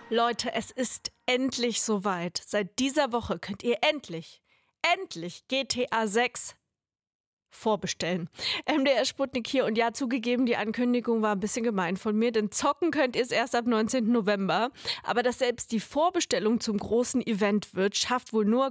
Leute, es ist endlich soweit. Seit dieser Woche könnt ihr endlich GTA 6 vorbestellen. MDR Sputnik hier und ja, zugegeben, die Ankündigung war ein bisschen gemein von mir, denn zocken könnt ihr es erst ab 19. November. Aber dass selbst die Vorbestellung zum großen Event wird, schafft wohl nur